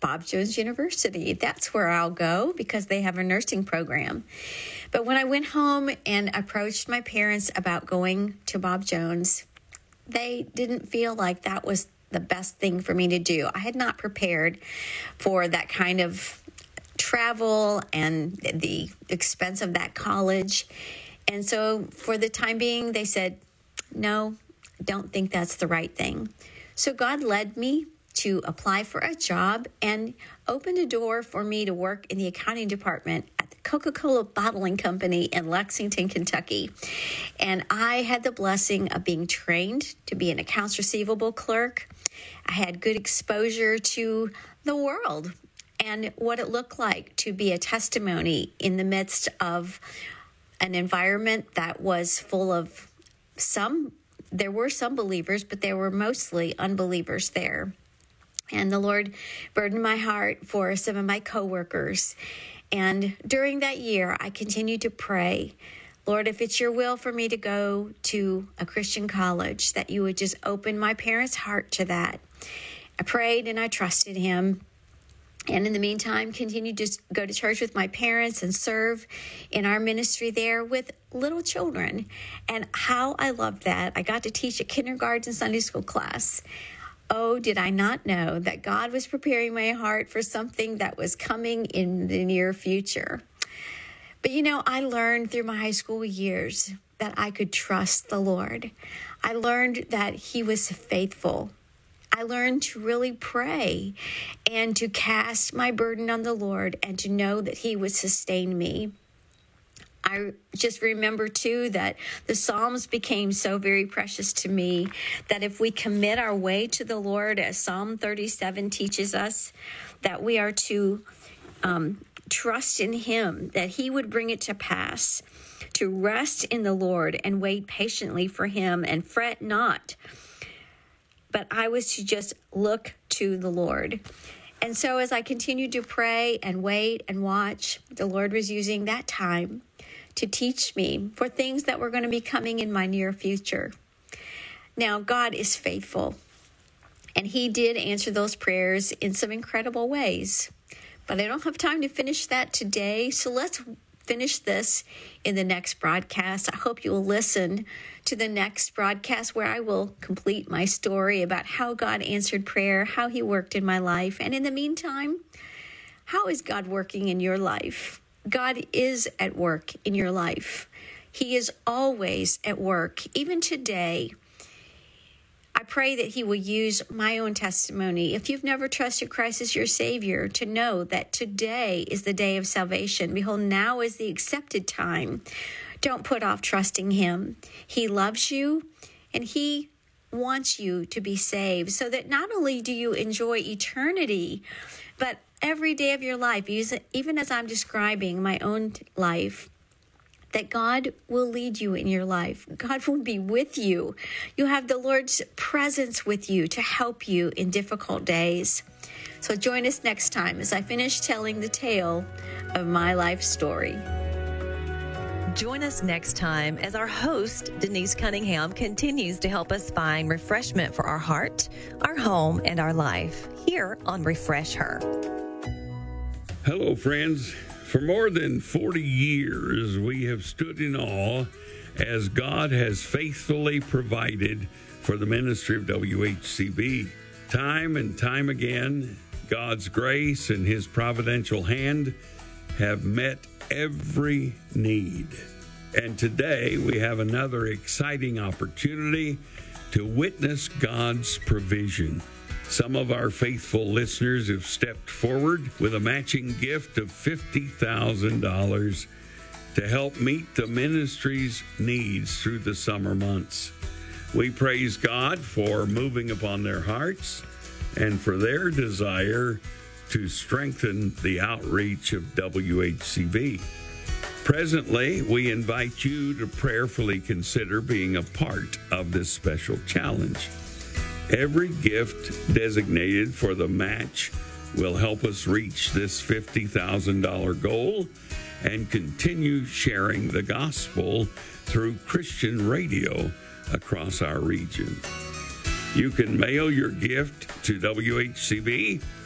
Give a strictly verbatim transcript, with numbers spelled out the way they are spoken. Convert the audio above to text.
Bob Jones University. That's where I'll go because they have a nursing program. But when I went home and approached my parents about going to Bob Jones, they didn't feel like that was the best thing for me to do. I had not prepared for that kind of travel and the expense of that college. And so for the time being, they said, no, don't think that's the right thing. So God led me to apply for a job and opened a door for me to work in the accounting department at the Coca-Cola Bottling Company in Lexington, Kentucky. And I had the blessing of being trained to be an accounts receivable clerk. I had good exposure to the world and what it looked like to be a testimony in the midst of an environment that was full of some, there were some believers, but there were mostly unbelievers there. And the Lord burdened my heart for some of my coworkers. And during that year, I continued to pray, Lord, if it's your will for me to go to a Christian college, that you would just open my parents' heart to that. I prayed and I trusted him. And in the meantime, continued to go to church with my parents and serve in our ministry there with little children. And how I loved that. I got to teach a kindergarten Sunday school class. Oh, did I not know that God was preparing my heart for something that was coming in the near future? But, you know, I learned through my high school years that I could trust the Lord. I learned that he was faithful. I learned to really pray and to cast my burden on the Lord and to know that he would sustain me. I just remember, too, that the Psalms became so very precious to me that if we commit our way to the Lord, as Psalm thirty-seven teaches us, that we are to um, trust in him, that he would bring it to pass, to rest in the Lord and wait patiently for him and fret not. But I was to just look to the Lord. And so as I continued to pray and wait and watch, the Lord was using that time to teach me for things that were going to be coming in my near future. Now, God is faithful, and he did answer those prayers in some incredible ways. But I don't have time to finish that today, so let's finish this in the next broadcast. I hope you will listen to the next broadcast where I will complete my story about how God answered prayer, how he worked in my life. And in the meantime, how is God working in your life? God is at work in your life. He is always at work, even today. I pray that he will use my own testimony. If you've never trusted Christ as your Savior, to know that today is the day of salvation. Behold, now is the accepted time. Don't put off trusting him. He loves you, and he wants you to be saved so that not only do you enjoy eternity, but every day of your life, even as I'm describing my own life, that God will lead you in your life. God will be with you. You have the Lord's presence with you to help you in difficult days. So join us next time as I finish telling the tale of my life story. Join us next time as our host, Denise Cunningham, continues to help us find refreshment for our heart, our home, and our life here on Refresh Her. Hello, friends. For more than forty years, we have stood in awe as God has faithfully provided for the ministry of W H C B. Time and time again, God's grace and his providential hand have met every need. And today we have another exciting opportunity to witness God's provision. Some of our faithful listeners have stepped forward with a matching gift of fifty thousand dollars to help meet the ministry's needs through the summer months. We praise God for moving upon their hearts and for their desire to strengthen the outreach of W H C B. Presently, we invite you to prayerfully consider being a part of this special challenge. Every gift designated for the match will help us reach this fifty thousand dollars goal and continue sharing the gospel through Christian radio across our region. You can mail your gift to W H C B